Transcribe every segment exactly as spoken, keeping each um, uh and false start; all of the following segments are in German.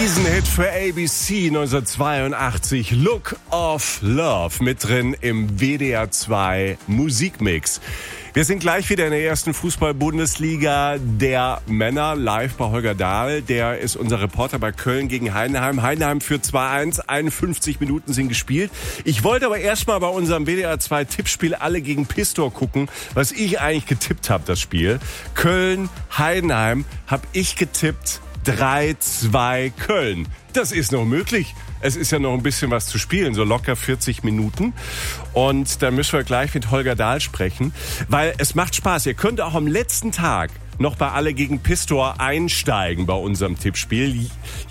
Riesenhit für A B C neunzehnhundertzweiundachtzig, Look of Love, mit drin im W D R zwei Musikmix. Wir sind gleich wieder in der ersten Fußball-Bundesliga der Männer, live bei Holger Dahl. Der ist unser Reporter bei Köln gegen Heidenheim. Heidenheim führt zwei eins, einundfünfzig Minuten sind gespielt. Ich wollte aber erstmal bei unserem W D R zwei Tippspiel alle gegen Pistor gucken, was ich eigentlich getippt habe, das Spiel. Köln, Heidenheim, habe ich getippt drei zwei Köln. Das ist noch möglich. Es ist ja noch ein bisschen was zu spielen, so locker vierzig Minuten. Und da müssen wir gleich mit Holger Dahl sprechen, weil es macht Spaß. Ihr könnt auch am letzten Tag noch bei Alle gegen Pistor einsteigen bei unserem Tippspiel.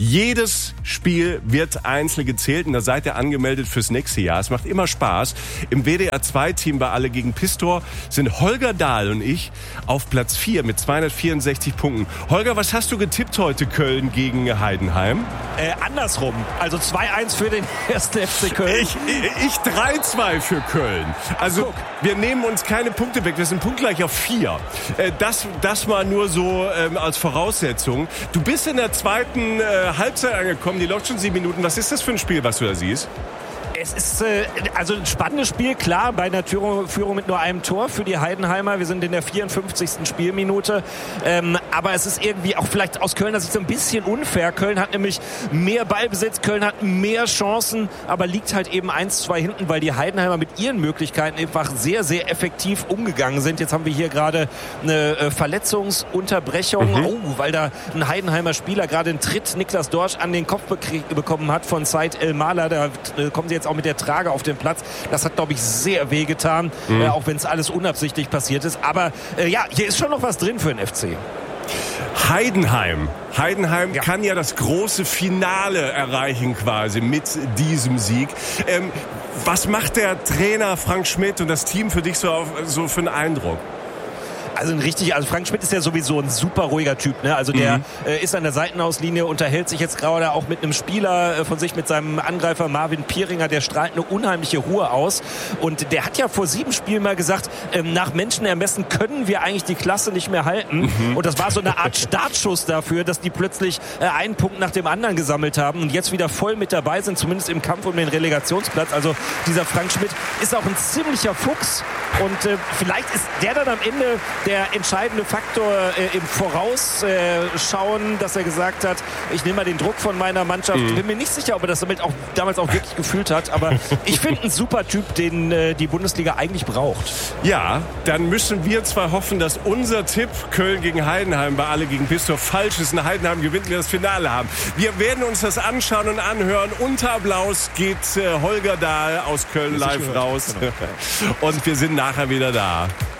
Jedes Spiel wird einzeln gezählt und da seid ihr angemeldet fürs nächste Jahr. Es macht immer Spaß. Im W D R zwei Team bei Alle gegen Pistor sind Holger Dahl und ich auf Platz vier mit zweihundertvierundsechzig Punkten. Holger, was hast du getippt heute, Köln gegen Heidenheim? Äh, andersrum. Also zwei eins für den ersten F C Köln. Ich, ich, ich drei zwei für Köln. Also Guck. Wir nehmen uns keine Punkte weg. Wir sind punktgleich auf vier. Äh, das, das mal nur so ähm, als Voraussetzung. Du bist in der zweiten äh, Halbzeit angekommen. Die läuft schon sieben Minuten. Was ist das für ein Spiel, was du da siehst? Es ist äh, also ein spannendes Spiel, klar, bei einer Führung, Führung mit nur einem Tor für die Heidenheimer. Wir sind in der vierundfünfzigsten Spielminute. Ähm, aber es ist irgendwie auch vielleicht aus Kölner Sicht so ein bisschen unfair. Köln hat nämlich mehr Ballbesitz, Köln hat mehr Chancen, aber liegt halt eben eins zwei hinten, weil die Heidenheimer mit ihren Möglichkeiten einfach sehr, sehr effektiv umgegangen sind. Jetzt haben wir hier gerade eine äh, Verletzungsunterbrechung, mhm. oh, weil da ein Heidenheimer Spieler gerade einen Tritt Niklas Dorsch an den Kopf bekrie- bekommen hat von Said El-Maler. Da äh, kommen sie jetzt auch mit der Trage auf den Platz. Das hat, glaube ich, sehr wehgetan, mhm. äh, auch wenn es alles unabsichtlich passiert ist. Aber äh, ja, hier ist schon noch was drin für den F C. Heidenheim. Heidenheim ja. kann ja das große Finale erreichen quasi mit diesem Sieg. Ähm, was macht der Trainer Frank Schmidt und das Team für dich so, auf, so für einen Eindruck? Also ein richtig, also Frank Schmidt ist ja sowieso ein super ruhiger Typ, ne? Also der mhm. äh, ist an der Seitenauslinie, unterhält sich jetzt gerade auch mit einem Spieler äh, von sich, mit seinem Angreifer Marvin Pieringer, der strahlt eine unheimliche Ruhe aus. Und der hat ja vor sieben Spielen mal gesagt, ähm, nach Menschenermessen können wir eigentlich die Klasse nicht mehr halten. Mhm. Und das war so eine Art Startschuss dafür, dass die plötzlich äh, einen Punkt nach dem anderen gesammelt haben und jetzt wieder voll mit dabei sind, zumindest im Kampf um den Relegationsplatz. Also dieser Frank Schmidt ist auch ein ziemlicher Fuchs und äh, vielleicht ist der dann am Ende der entscheidende Faktor äh, im Vorausschauen, äh, dass er gesagt hat, ich nehme mal den Druck von meiner Mannschaft. Ich mhm. bin mir nicht sicher, ob er das damit auch, damals auch wirklich gefühlt hat, aber ich finde einen super Typ, den äh, die Bundesliga eigentlich braucht. Ja, dann müssen wir zwar hoffen, dass unser Tipp Köln gegen Heidenheim bei Alle gegen Pistor falsch ist und Heidenheim gewinnt, wir das Finale haben. Wir werden uns das anschauen und anhören. Unter Applaus geht äh, Holger Dahl aus Köln live raus. Genau. Und wir sind nachher wieder da.